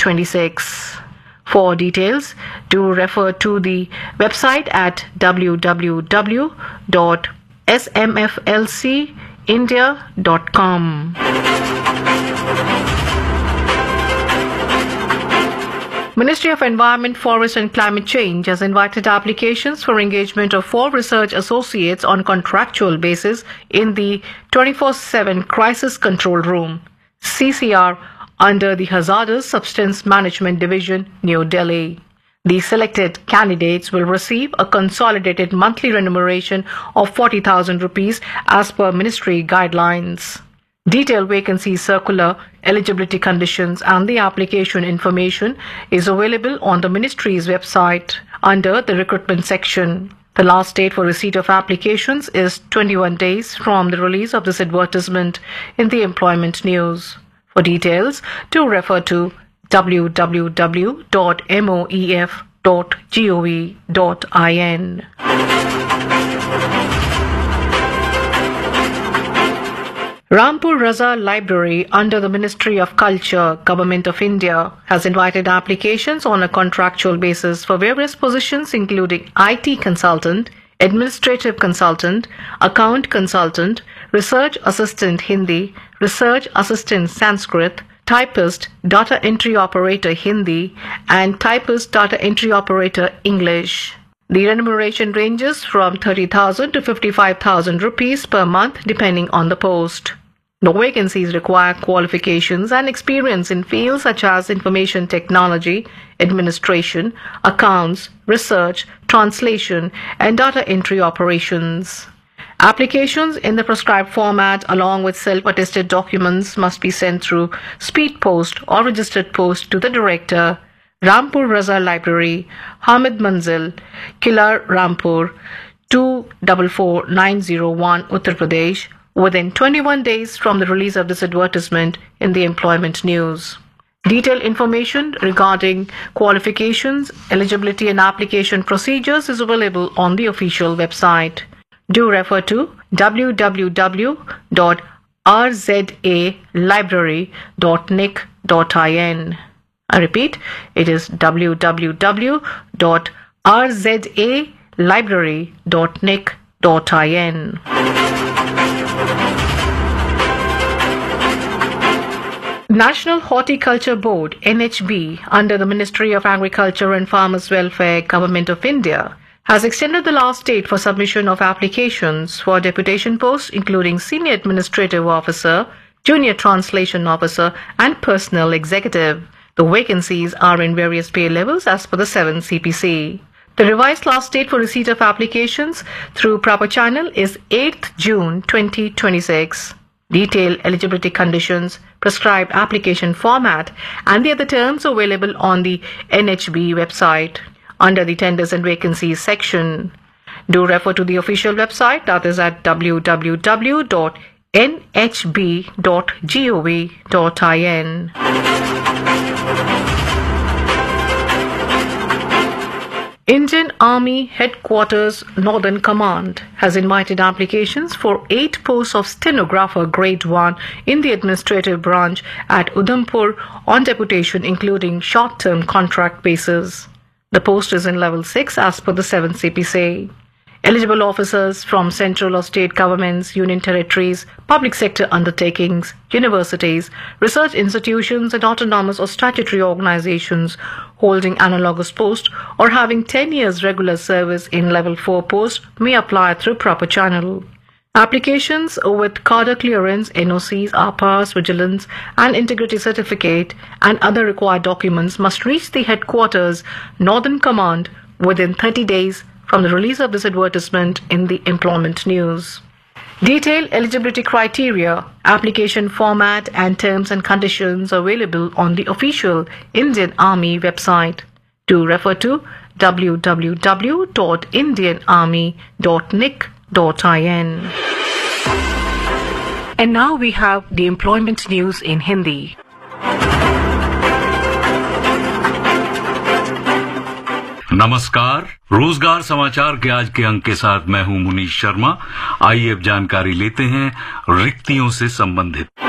2026. For details, do refer to the website at www.smflcindia.com. Ministry of Environment, Forest and Climate Change has invited applications for engagement of 4 research associates on contractual basis in the 24/7 Crisis Control Room, CCR, under the Hazardous Substance Management Division, New Delhi. The selected candidates will receive a consolidated monthly remuneration of 40,000 rupees as per ministry guidelines. Detailed vacancy circular, eligibility conditions and the application information is available on the ministry's website under the recruitment section. The last date for receipt of applications is 21 days from the release of this advertisement in the employment news. For details, do refer to www.moef.gov.in. Rampur Raza Library under the Ministry of Culture, Government of India, has invited applications on a contractual basis for various positions including IT consultant, administrative consultant, account consultant, research assistant Hindi, research assistant Sanskrit, typist, data entry operator Hindi, and typist, data entry operator English. The remuneration ranges from 30,000 to 55,000 rupees per month depending on the post. No vacancies require qualifications and experience in fields such as information technology, administration, accounts, research, translation, and data entry operations. Applications in the prescribed format along with self-attested documents must be sent through speed post or registered post to the Director, Rampur Raza Library, Hamid Manzil, Kilar Rampur, 244901, Uttar Pradesh, within 21 days from the release of this advertisement in the employment news. Detailed information regarding qualifications, eligibility and application procedures is available on the official website. Do refer to www.rzalibrary.nic.in. I repeat, it is www.rzalibrary.nic.in. National Horticulture Board, NHB, under the Ministry of Agriculture and Farmers Welfare, Government of India, has extended the last date for submission of applications for deputation posts including Senior Administrative Officer, Junior Translation Officer and Personnel Executive. The vacancies are in various pay levels as per the 7th CPC. The revised last date for receipt of applications through proper channel is 8th June 2026. Detailed eligibility conditions, prescribed application format and the other terms available on the NHB website under the Tenders and Vacancies section. Do refer to the official website, that is at www.nhb.gov.in. Indian Army Headquarters Northern Command has invited applications for 8 posts of stenographer grade 1 in the administrative branch at Udhampur on deputation including short-term contract basis. The post is in level 6 as per the 7th CPC. Eligible officers from central or state governments, union territories, public sector undertakings, universities, research institutions and autonomous or statutory organizations holding analogous post or having 10 years regular service in level 4 post may apply through proper channel. Applications with cadre clearance, NOCs, APAS, vigilance and integrity certificate and other required documents must reach the headquarters Northern Command within 30 days from the release of this advertisement in the employment news. Detailed eligibility criteria, application format and terms and conditions are available on the official Indian Army website. Do refer to www.indianarmy.nic.in. And now we have the employment news in Hindi. नमस्कार, रोजगार समाचार के आज के अंक के साथ मैं हूं मुनीश शर्मा। आइए अब जानकारी लेते हैं रिक्तियों से संबंधित।